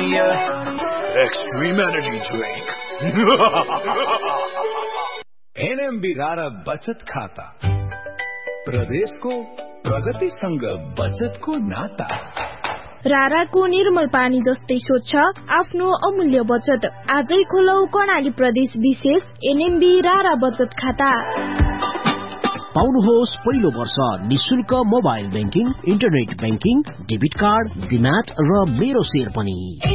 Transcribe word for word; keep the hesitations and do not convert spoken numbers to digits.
me a extreme energy drink. NMB रारा बचत खाता प्रदेशको प्रगतिसँग बचतको नाता। राराको निर्मल पानी जस्तै स्वच्छ आफ्नो अमूल्य बचत। आजै खोलौ कर्णाली प्रदेश विशेष एनएमबी रारा बचत खाता। पाउनुहोस् पहिलो वर्ष निशुल्क mobile banking, internet banking, debit card, demat र मेरो शेयर पनि।